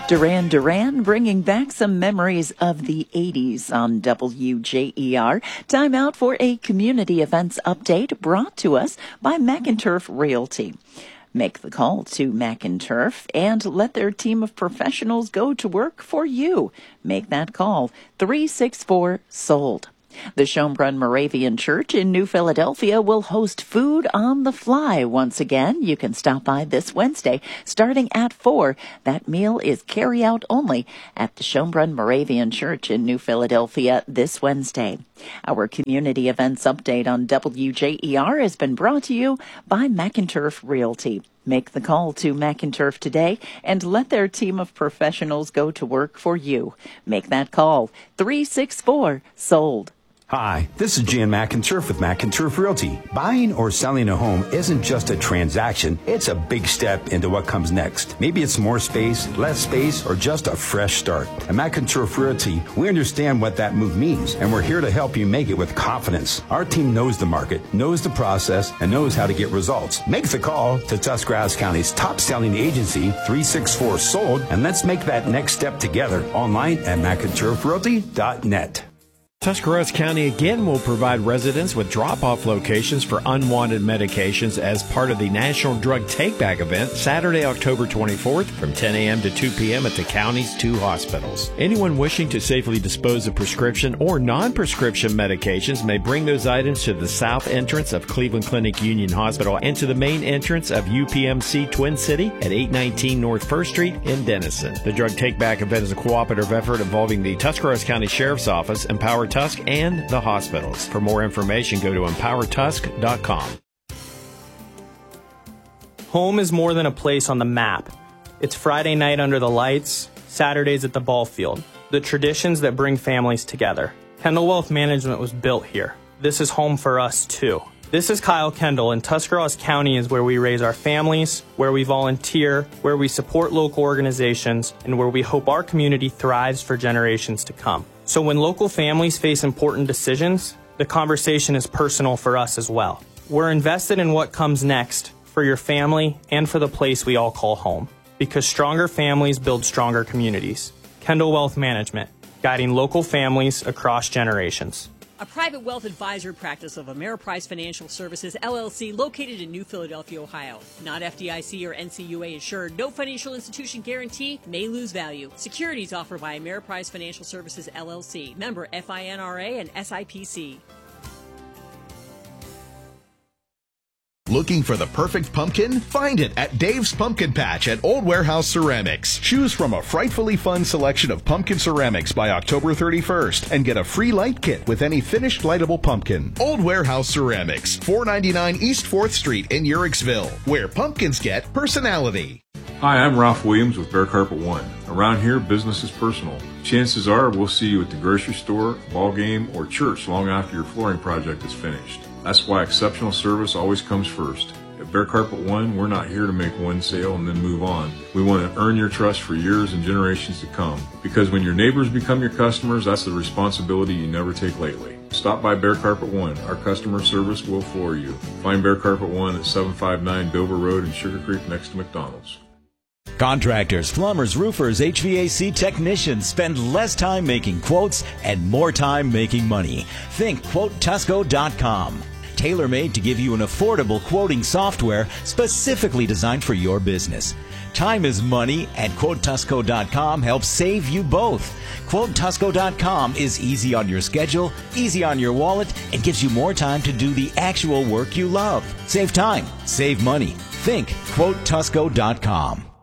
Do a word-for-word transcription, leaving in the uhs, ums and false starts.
Duran Duran bringing back some memories of the eighties on W J E R. Time out for a community events update brought to us by McInturf Realty. Make the call to McInturf and let their team of professionals go to work for you. Make that call, three six four, sold. The Schönbrunn Moravian Church in New Philadelphia will host Food on the Fly once again. You can stop by this Wednesday starting at four. That meal is carry-out only at the Schönbrunn Moravian Church in New Philadelphia this Wednesday. Our community events update on W J E R has been brought to you by McInturf Realty. Make the call to McInturf today and let their team of professionals go to work for you. Make that call, three six four, sold. Hi, this is Jan McInturf with McInturf Realty. Buying or selling a home isn't just a transaction, it's a big step into what comes next. Maybe it's more space, less space, or just a fresh start. At McInturf Realty, we understand what that move means, and we're here to help you make it with confidence. Our team knows the market, knows the process, and knows how to get results. Make the call to Tuscarawas County's top-selling agency, three six four, sold, and let's make that next step together online at McInturf Realty dot net. Tuscarawas County again will provide residents with drop-off locations for unwanted medications as part of the National Drug Take-Back event Saturday, October twenty-fourth from ten a.m. to two p.m. at the county's two hospitals. Anyone wishing to safely dispose of prescription or non-prescription medications may bring those items to the south entrance of Cleveland Clinic Union Hospital and to the main entrance of U P M C Twin City at eight nineteen North First Street in Denison. The Drug Take-Back event is a cooperative effort involving the Tuscarawas County Sheriff's Office, Empower Tusk, and the hospitals. For more information, go to empower tusk dot com. Home is more than a place on the map. It's Friday night under the lights, Saturdays at the ball field, the traditions that bring families together. Kendall Wealth Management was built here. This is home for us, too. This is Kyle Kendall, and Tuscarawas County is where we raise our families, where we volunteer, where we support local organizations, and where we hope our community thrives for generations to come. So when local families face important decisions, the conversation is personal for us as well. We're invested in what comes next for your family and for the place we all call home. Because stronger families build stronger communities. Kendall Wealth Management, guiding local families across generations. A private wealth advisor practice of Ameriprise Financial Services, L L C, located in New Philadelphia, Ohio. Not F D I C or N C U A insured, no financial institution guarantee, may lose value. Securities offered by Ameriprise Financial Services, L L C. Member F I N R A and S I P C. Looking for the perfect pumpkin? Find it at Dave's Pumpkin Patch at Old Warehouse Ceramics. Choose from a frightfully fun selection of pumpkin ceramics by October thirty-first and get a free light kit with any finished lightable pumpkin. Old Warehouse Ceramics, four ninety-nine East fourth Street in Uricksville, where pumpkins get personality. Hi, I'm Ralph Williams with Bear Carpet One. Around here, business is personal. Chances are we'll see you at the grocery store, ball game, or church long after your flooring project is finished. That's why exceptional service always comes first. At Bear Carpet One, we're not here to make one sale and then move on. We want to earn your trust for years and generations to come. Because when your neighbors become your customers, that's the responsibility you never take lightly. Stop by Bear Carpet One. Our customer service will floor you. Find Bear Carpet One at seven five nine Dover Road in Sugar Creek next to McDonald's. Contractors, plumbers, roofers, H V A C technicians spend less time making quotes and more time making money. Think Quote Tusco dot com. Tailor-made to give you an affordable quoting software specifically designed for your business. Time is money, and Quote Tusco dot com helps save you both. Quote Tusco dot com is easy on your schedule, easy on your wallet, and gives you more time to do the actual work you love. Save time, save money. Think Quote Tusco dot com.